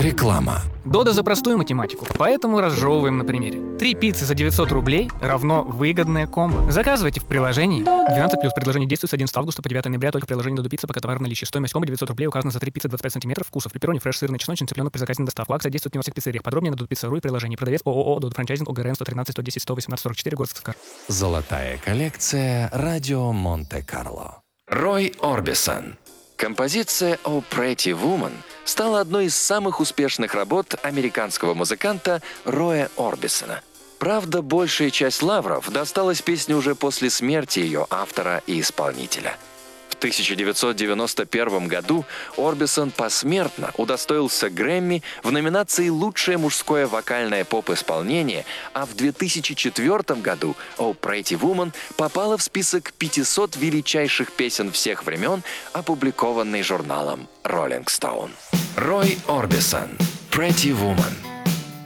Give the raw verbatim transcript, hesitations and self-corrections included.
Реклама. Дода за простую математику, поэтому разжевываем на примере. Три пиццы за девятьсот рублей равно выгодная комбо. Заказывайте в приложении. двенадцать плюс. Предложение действует с одиннадцатого августа по девятое ноября только в приложении Додо Пицца, пока товар в наличии. Стоимость комбо девятьсот рублей указана за три пиццы двадцать пять сантиметров вкусов. Пепперони, фреш, сырный, чесночный, цыпленок при заказе на доставку. Акция действует не во всех пиццериях. Подробнее на додо пицца точка ру и приложении. Продавец ООО Додо Франчайзинг ОГРН сто тринадцать сто десять сто восемнадцать сорок четыре, город Сыктывкар. Золотая коллекция радио Монте-Карло. Рой Орбисон. Композиция «Oh Pretty Woman» стала одной из самых успешных работ американского музыканта Роя Орбисона. Правда, большая часть лавров досталась песне уже после смерти ее автора и исполнителя. В тысяча девятьсот девяносто первом году Орбисон посмертно удостоился Грэмми в номинации «Лучшее мужское вокальное поп-исполнение», а в две тысячи четвёртом году «Oh Pretty Woman» попала в список пятисот величайших песен всех времен, опубликованный журналом Rolling Stone. Рой Орбисон. Pretty Woman.